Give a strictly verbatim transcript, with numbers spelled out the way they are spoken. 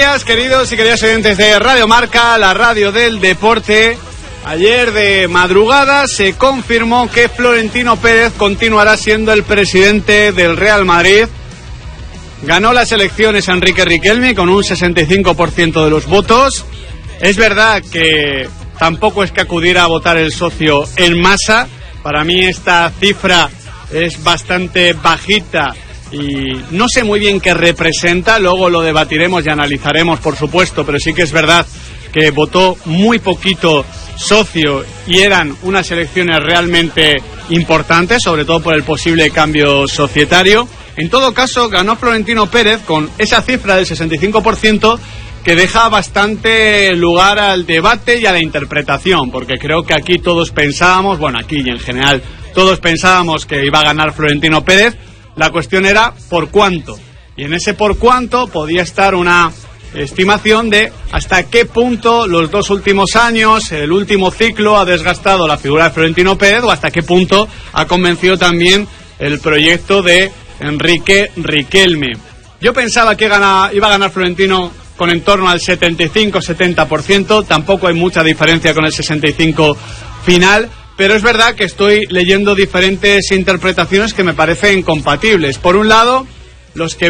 días, queridos y queridas oyentes de Radio Marca, la radio del deporte. Ayer de madrugada se confirmó que Florentino Pérez continuará siendo el presidente del Real Madrid. Ganó las elecciones Enrique Riquelme con un sesenta y cinco por ciento de los votos. Es verdad que tampoco es que acudiera a votar el socio en masa. Para mí esta cifra es bastante bajita y no sé muy bien qué representa. Luego lo debatiremos y analizaremos, por supuesto, pero sí que es verdad que votó muy poquito socio y eran unas elecciones realmente importantes, sobre todo por el posible cambio societario. En todo caso, ganó Florentino Pérez con esa cifra del sesenta y cinco por ciento que deja bastante lugar al debate y a la interpretación, porque creo que aquí todos pensábamos, bueno, aquí y en general, todos pensábamos que iba a ganar Florentino Pérez. La cuestión era por cuánto, y en ese por cuánto podía estar una estimación de hasta qué punto los dos últimos años, el último ciclo, ha desgastado la figura de Florentino Pérez, o hasta qué punto ha convencido también el proyecto de Enrique Riquelme. Yo pensaba que gana, iba a ganar Florentino con en torno al setenta y cinco setenta por ciento, tampoco hay mucha diferencia con el sesenta y cinco por ciento final, pero es verdad que estoy leyendo diferentes interpretaciones que me parecen compatibles. Por un lado, los que